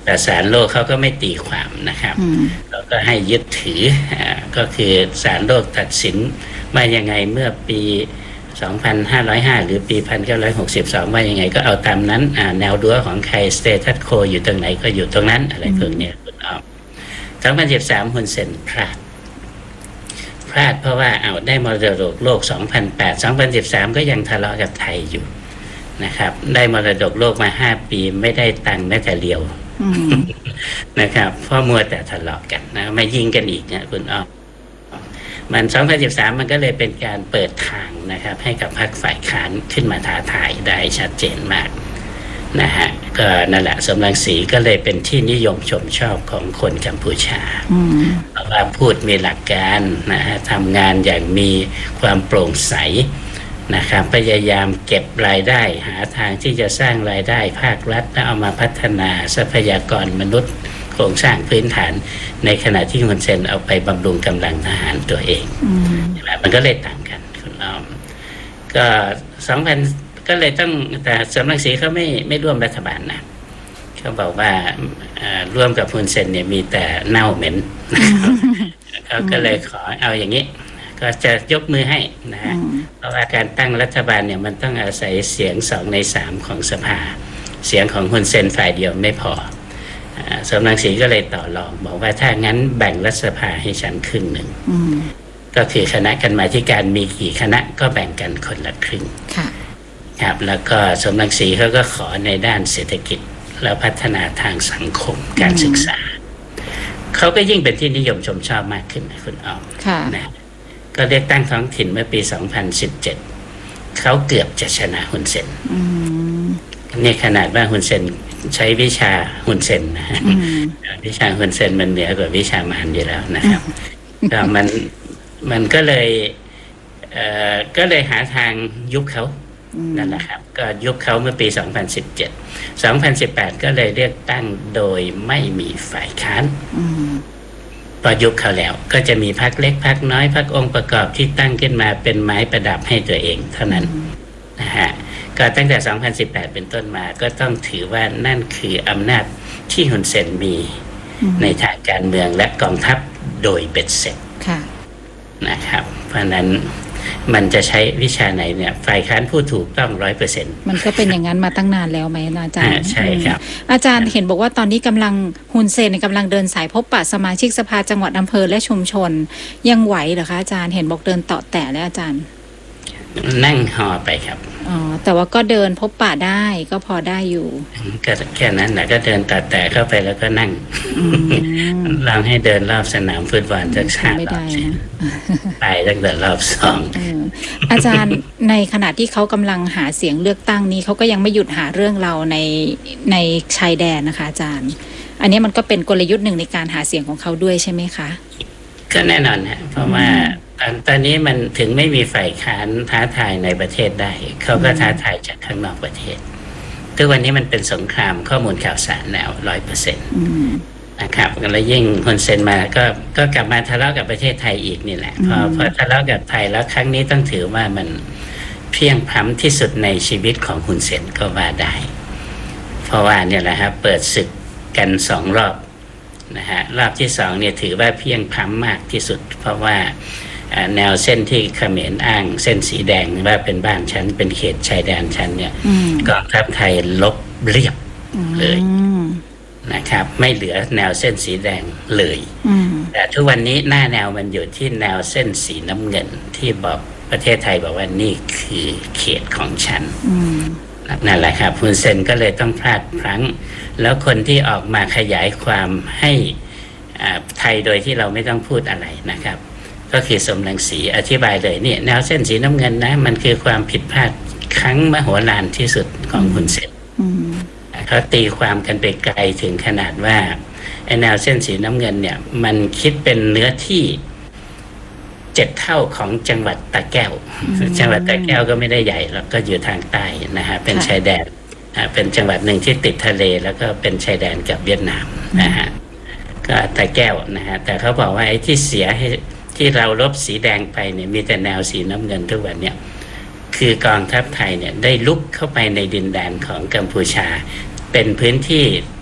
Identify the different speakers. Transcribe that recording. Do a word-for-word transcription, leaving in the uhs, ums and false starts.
Speaker 1: แต่ศาลโลกเขาก็ไม่ตีความนะครับเราก็ให้ยึดถือก็คือศาลโลกตัดสินว่ายังไงเมื่อปีสองพันห้าร้อยห้าหรือปีหนึ่งพันเก้าร้อยหกสิบสองว่ายังไงก็เอาตามนั้นแนวรั้วของใครสเตตัสโคอยู่ตรงไหนก็อยู่ตรงนั้นอะไรพวกนี้คุณอ้อมสองพันสิบสามฮุนเซนพลาดพลาดเพราะว่าเอาได้มรดกโลกสองพันแปด สองพันสิบสามก็ยังทะเลาะกับไทยอยู่นะครับได้มรดกโลกมาห้าปีไม่ได้ตังค์แม้แต่เดียวนะครับเพราะมัวแต่ทะเลาะกันนะมายิงกันอีกนะคุณอ้อมมันสองพันสิบสามมันก็เลยเป็นการเปิดทางนะครับให้กับพรรคฝ่ายค้านขึ้นมาท้าทายได้ชัดเจนมากนะฮะก็นั่นแหละสมรังสีก็เลยเป็นที่นิยมชมชอบของคนกัมพูชาเพราะว่าพูดมีหลักการนะฮะทำงานอย่างมีความโปร่งใสนะครับพยายามเก็บรายได้หาทางที่จะสร้างรายได้ภาครัฐแล้วเอามาพัฒนาทรัพยากรมนุษย์โครงสร้างพื้นฐานในขณะที่ฮุนเซนเอาไปบำรุงกำลังทหารตัวเองมันก็เลยต่างกันคุณอ้อมก็สองพันก็เลยต้องแต่สมรังสีเขาไม่ไม่ร่วมรัฐบาลนะเขาบอกว่าร่วมกับฮุนเซนเนี่ยมีแต่เน่าเหม็นเขาก็เลยขอเอาอย่างนี้ก็จะยกมือให้นะฮะเพราะว่าการตั้งรัฐบาลเนี่ยมันต้องอาศัยเสียงสองในสามของสภาเสียงของฮุนเซนฝ่ายเดียวไม่พอสมรังสีก็เลยต่อรองบอกว่าถ้างั้นแบ่งรัฐสภาให้ฉันครึ่งหนึ่งก็คือคณะกรรมาธิการมีกี่คณะก็แบ่งกันคนละครึ่งครับแล้วก็สมรังสีเขาก็ขอในด้านเศรษฐกิจแล้วพัฒนาทางสังคมการศึกษาเขาก็ยิ่งเป็นที่นิยมชมชอบมากขึ้นนะคุณอ้อมนะก็เลือกตั้งท้องถิ่นเมื่อปีสองพันสิบเจ็ดเขาเกือบจะชนะฮุนเซนนี่ขนาดว่าฮุนเซนใช้วิชาฮุนเซนนะวิชาฮุนเซนมันเหนือกว่าวิชามารอยู่แล้วนะครับก็มันมันก็เลยเอ่อก็เลยหาทางยุบเขานั่นแหละครับก็ยุบเขาเมื่อปีสองพันสิบเจ็ด สองพันสิบแปดก็เลยเลือกตั้งโดยไม่มีฝ่ายค้านพอยุบเขาแล้วก็จะมีพรรคเล็กพรรคน้อยพรรคองค์ประกอบที่ตั้งขึ้นมาเป็นไม้ประดับให้ตัวเองเท่านั้นนะฮะก็ตั้งแต่สองพันสิบแปดเป็นต้นมาก็ต้องถือว่านั่นคืออำนาจที่ฮุนเซนมีในทางการเมืองและกองทัพโดยเบ็ดเสร็จนะครับเพราะนั้นมันจะใช้วิชาไหนเนี่ยฝ่ายค้านพูดถูกต้องร้อยเปอร์เซ็นต์
Speaker 2: มันก็เป็นอย่างนั้นมาตั้งนานแล้วไหมอาจารย์
Speaker 1: ใช่ครับ
Speaker 2: อาจารย์เห็นบอกว่าตอนนี้กำลังฮุนเซนกำลังเดินสายพบปะสมาชิกสภาจังหวัดอำเภอและชุมชนยังไหวเหรอคะอาจารย์เห็นบอกเดินเตาะแตะแล้วอาจารย์
Speaker 1: นั่งหอไปครับ
Speaker 2: อ๋อแต่ว่าก็เดินพบปะได้ก็พอได้อยู่
Speaker 1: ก็แค่นั้นแหละก็เดินตัดแต่เข้าไปแล้วก็นั่งลองให้เดินรอบสนามฟุตบอลสักห้ารอบไปตั้งแต่รอบสอง
Speaker 2: อาจารย์ในขณะที่เขากำลังหาเสียงเลือกตั้งนี้เขาก็ยังไม่หยุดหาเรื่องเราในในชายแดนนะคะอาจารย์อันนี้มันก็เป็นกลยุทธ์หนึ่งในการหาเสียงของเขาด้วยใช่ไหมคะ
Speaker 1: ก็แน่นอนฮะเพราะว่าตอนนี้มันถึงไม่มีฝ่ายค้านท้าทายในประเทศได้เขาก็ท้าทายจากข้างนอกประเทศทุกวันนี้มันเป็นสงครามข้อมูลข่าวสารแล้วร้อยเปอร์เซ็นต์นะครับแล้วยิ่งฮุนเซนมาก็ก็กลับมาทะเลาะกับประเทศไทยอีกนี่แหละพอพอทะเลาะกับไทยแล้วครั้งนี้ต้องถือว่ามันเพียงพล้ำที่สุดในชีวิตของฮุนเซนก็ว่าได้เพราะว่าเนี่ยแหละครับเปิดศึกกันสองรอบนะฮะรอบที่สองเนี่ยถือว่าเพียงพล้ำมากที่สุดเพราะว่าแนวเส้นที่เขมรอ้างเส้นสีแดงว่าเป็นบ้านฉันเป็นเขตชายแดนฉันเนี่ยกองทัพไทยลบเรียบเลยนะครับไม่เหลือแนวเส้นสีแดงเลยแต่ทุกวันนี้หน้าแนวมันอยู่ที่แนวเส้นสีน้ำเงินที่บอกประเทศไทยบอกว่านี่คือเขตของฉันนั่นแหละครับฮุนเซนก็เลยต้องพลาดพลั้งแล้วคนที่ออกมาขยายความให้ไทยโดยที่เราไม่ต้องพูดอะไรนะครับก็คือสมรังสีอธิบายเลยเนี่ยแนวเส้นสีน้ำเงินนะมันคือความผิดพลาดครั้งมโหฬารที่สุดของฮุนเซนเขาตีความกันไปไกลถึงขนาดว่าไอ้แนวเส้นสีน้ำเงินเนี่ยมันคิดเป็นเนื้อที่เจ็ดเท่าของจังหวัดตะแก้วจังหวัดตะแก้วก็ไม่ได้ใหญ่แล้วก็อยู่ทางใต้นะฮะเป็นชายแดนเป็นจังหวัดหนึ่งที่ติดทะเลแล้วก็เป็นชายแดนกับเวียดนามนะฮะก็ตะแก้วนะฮะแต่เขาบอกว่าไอ้ที่เสียให้ที่เราลบสีแดงไปเนี่ยมีแต่แนวสีน้ำเงินทุกวันเนี่ยคือกองทัพไทยเนี่ยได้ลุกเข้าไปในดินแดนของกัมพูชาเป็นพื้นที่